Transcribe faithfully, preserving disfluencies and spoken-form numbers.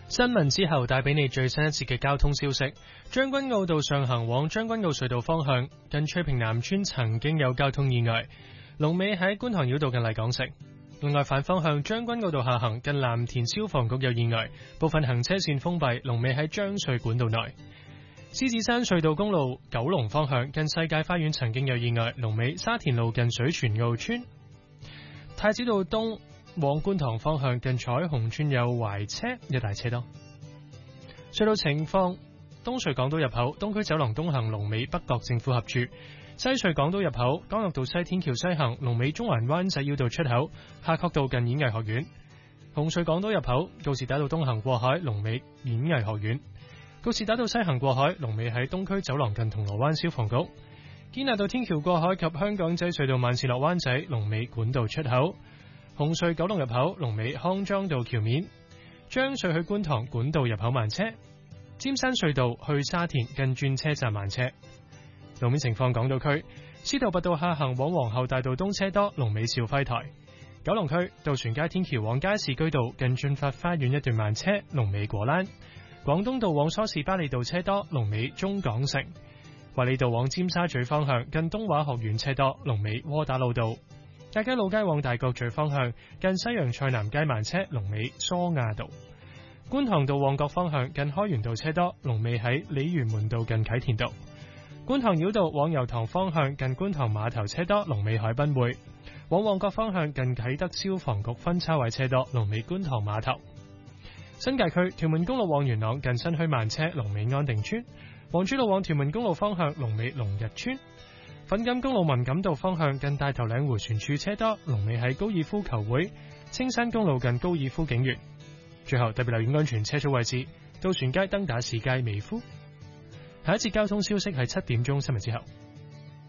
新聞之後帶俾你最新一節嘅交通消息。將軍澳道上行往將軍澳隧道方向，近翠屏南村曾經有交通意外，龍尾喺觀塘繞道近麗港城。另外反方向將軍澳道下行近藍田消防局有意外，部分行車線封閉，龍尾喺將隧管道內。獅子山隧道公路九龍方向近世界花園曾經有意外，龍尾沙田路近水泉澳村。太子道東往觀塘方向近彩虹村有壞車，一大車多。隧道情況：東隧港島入口東區走廊東行龍尾北角政府合署；西隧港島入口干諾道西天橋西行龍尾中環灣仔繞道出口，夏慤道近演藝學院；紅隧港島入口告士打道東行過海龍尾演藝學院；告士打道西行過海龍尾喺東區走廊近銅鑼灣消防局；堅拿道天橋過海及香港仔隧道慢線落灣仔龍尾管道出口。紅隧九龍入口龍尾康莊道橋面，將隧去觀塘管道入口慢車，尖山隧道去沙田近轉車站慢車。路面情況：港島區司徒拔道下行往皇后大道東車多，龍尾兆輝台；九龍區渡船街天橋往加士居道近駿發花園一段慢車，龍尾果欄；廣東道往梳士巴利道車多，龍尾中港城；衛理道往尖沙咀方向近東華學院車多，龍尾窩打老道。大街路街往大角咀方向近西洋菜南街慢車，龍尾蘇亞道；觀塘道旺角方向近開源道車多，龍尾喺鯉魚門道近啟田道；觀塘繞道往油塘方向近觀塘碼頭車多，龍尾海濱會；往旺角方向近啟德消防局分叉位車多，龍尾觀塘碼頭。新界區屯門公路往元朗近新墟慢車，龍尾安定村；黃珠路往屯門公路方向龍尾龍日村。粉錦公路文錦渡方向近大頭嶺迴旋處車多，龍尾喺高爾夫球會；青山公路近高爾夫景園。最後特別留意安全車速位置：渡船街、登打士街、美孚。下一節交通消息係七點鐘新聞之後。